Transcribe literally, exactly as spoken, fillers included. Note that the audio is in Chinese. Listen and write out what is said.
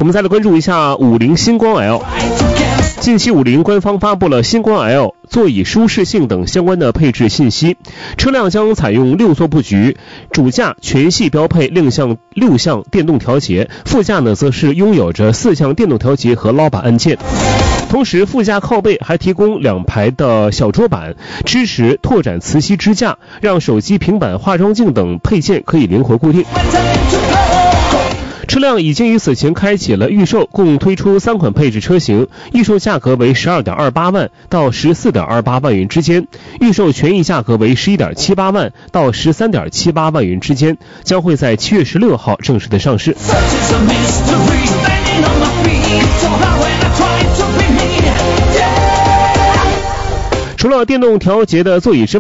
我们再来关注一下五菱星光 L。近期五菱官方发布了星光 L 座椅舒适性等相关的配置信息，车辆将采用六座布局，主驾全系标配六项六项电动调节，副驾呢则是拥有着四项电动调节和捞把按键。同时副驾靠背还提供两排的小桌板，支持拓展磁吸支架，让手机、平板、化妆镜等配件可以灵活固定。车辆已经于此前开启了预售，共推出三款配置车型，预售价格为 十二点二八万到 十四点二八万元之间，预售权益价格为 十一点七八万到 十三点七八万元之间，将会在七月十六号正式的上市。除了电动调节的座椅之外，